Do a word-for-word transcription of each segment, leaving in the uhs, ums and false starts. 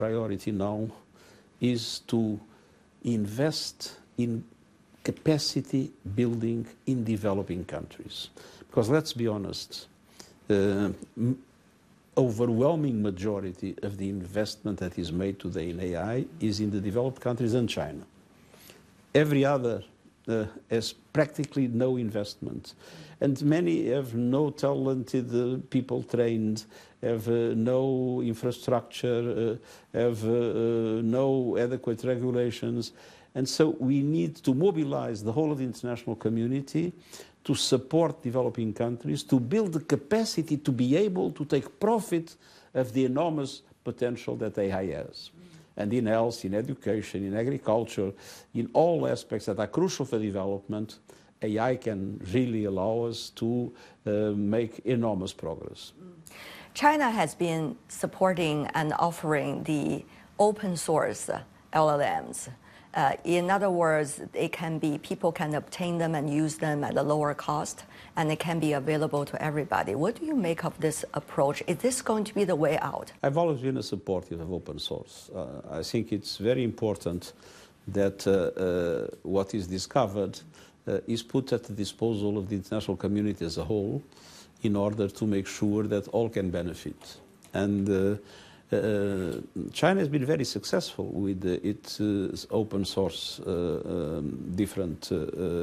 priority now is to invest in capacity building in developing countries. Because let's be honest, the uh, overwhelming majority of the investment that is made today in A I is in the developed countries and China. Every other uh, has practically no investment. And many have no talented uh, people trained, have uh, no infrastructure, uh, have uh, uh, no adequate regulations. And so we need to mobilize the whole of the international community to support developing countries, to build the capacity to be able to take profit of the enormous potential that A I has. And in health, in education, in agriculture, in all aspects that are crucial for development, A I can really allow us to uh, make enormous progress. China has been supporting and offering the open source L L Ms. Uh, in other words, it can be, people can obtain them and use them at a lower cost, and it can be available to everybody. What do you make of this approach? Is this going to be the way out? I've always been a supporter of open source. Uh, I think it's very important that uh, uh, what is discovered uh, is put at the disposal of the international community as a whole in order to make sure that all can benefit. And uh, Uh, China has been very successful with uh, its uh, open source uh, um, different uh,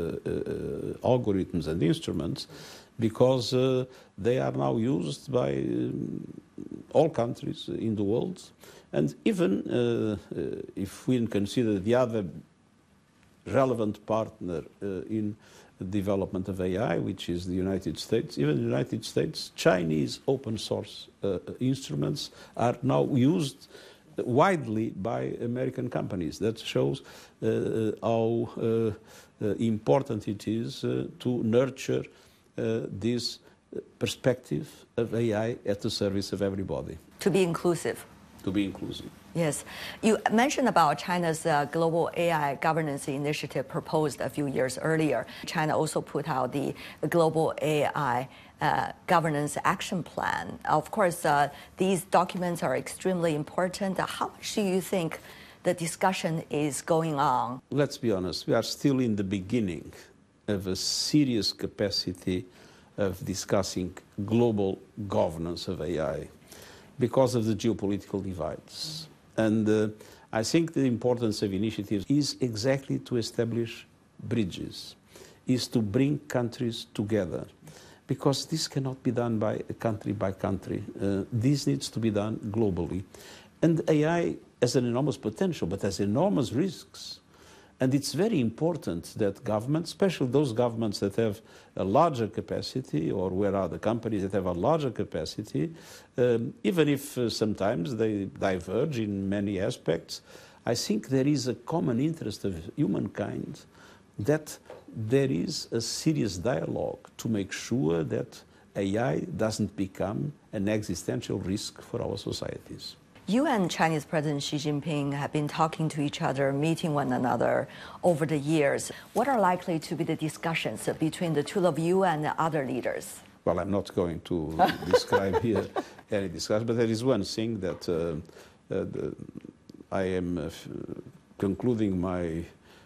uh, algorithms and instruments because uh, they are now used by um, all countries in the world. And even uh, uh, if we consider the other relevant partner uh, in the development of A I, which is the United States, even in the United States, Chinese open source uh, instruments are now used widely by American companies. That shows uh, how uh, uh, important it is uh, to nurture uh, this perspective of A I at the service of everybody. To be inclusive. To be inclusive. Yes. You mentioned about China's uh, global A I governance initiative proposed a few years earlier. China also put out the global A I uh, governance action plan. Of course, uh, these documents are extremely important. How much do you think the discussion is going on? Let's be honest, we are still in the beginning of a serious capacity of discussing global governance of A I because of the geopolitical divides. And uh, I think the importance of initiatives is exactly to establish bridges, is to bring countries together, because this cannot be done by country by country. Uh, this needs to be done globally. And A I has an enormous potential, but has enormous risks. And it's very important that governments, especially those governments that have a larger capacity, or where are the companies that have a larger capacity, um, even if uh, sometimes they diverge in many aspects, I think there is a common interest of humankind that there is a serious dialogue to make sure that A I doesn't become an existential risk for our societies. You and Chinese President Xi Jinping have been talking to each other, meeting one another over the years. What are likely to be the discussions between the two of you and the other leaders? Well, I'm not going to describe here any discussion, but there is one thing that uh, uh, the, I am uh, concluding my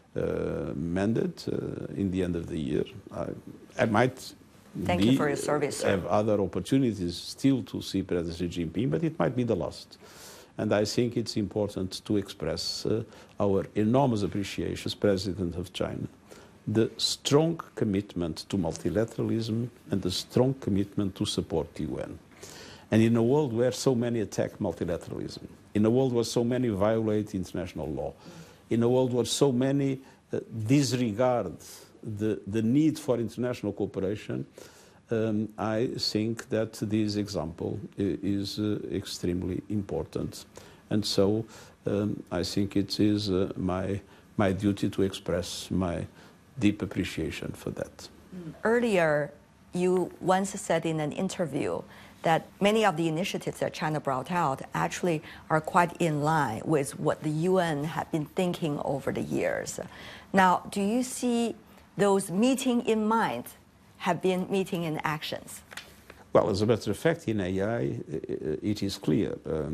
uh, mandate uh, in the end of the year. I, I might Thank be, you for your service, sir. have other opportunities still to see President Xi Jinping, but it might be the last. And I think it's important to express uh, our enormous appreciation as President of China, the strong commitment to multilateralism and the strong commitment to support the U N. And in a world where so many attack multilateralism, in a world where so many violate international law, in a world where so many uh, disregard the, the need for international cooperation, Um, I think that this example is uh, extremely important. And so um, I think it is uh, my, my duty to express my deep appreciation for that. Earlier, you once said in an interview that many of the initiatives that China brought out actually are quite in line with what the U N had been thinking over the years. Now, do you see those meeting in mind have been meeting in actions? Well, as a matter of fact, in A I, it is clear. Um,